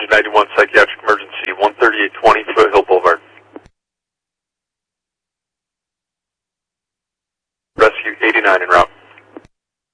91 psychiatric emergency, 13820 Foothill Boulevard. Rescue 89 en route.